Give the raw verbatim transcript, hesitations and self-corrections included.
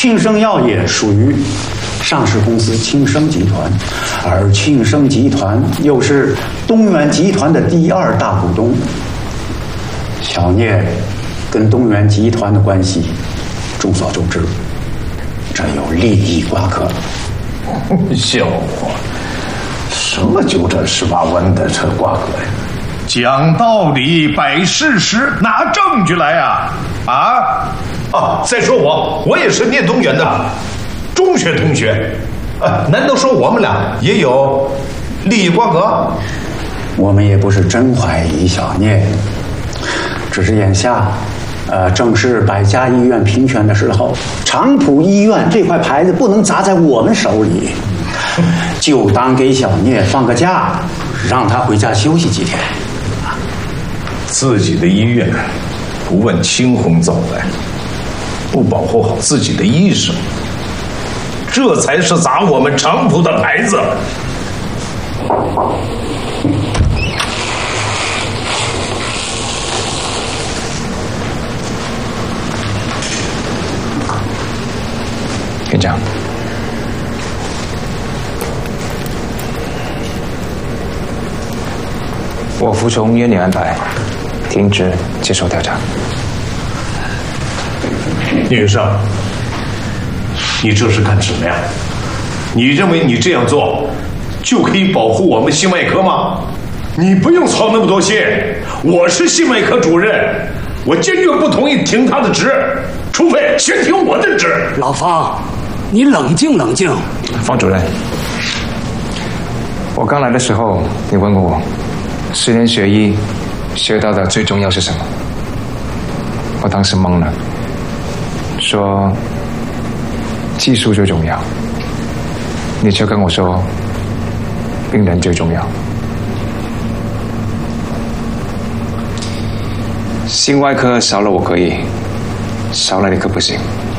庆生药业属于上市公司庆生集团，而庆生集团又是东源集团的第二大股东。小聂跟东源集团的关系，众所周知，这有利益瓜葛。 笑话，什么九转十八弯的这瓜葛呀？讲道理，摆事实，拿证据来呀！啊啊！再说我，我也是念东源的中学同学，啊，难道说我们俩也有利益瓜葛？ 我们也不是真怀疑小聂，只是眼下，呃，正是百家医院评选的时候，长浦医院这块牌子不能砸在我们手里，就当给小聂放个假，让他回家休息几天。 自己的医院不问青红皂白，不保护好自己的医生，这才是砸我们长浦的牌子。 院长，我服从院里安排，停止接受调查。 女生，你这是干什么呀？你认为你这样做就可以保护我们心外科吗？你不用操那么多心，我是心外科主任，我坚决不同意停他的职，除非先停我的职。 老方，你冷静冷静。 方主任，我刚来的时候，你问过我，十年学医，学到的最重要是什么？我当时懵了，说技术最重要。你却跟我说，病人最重要。心外科少了我可以，少了你可不行。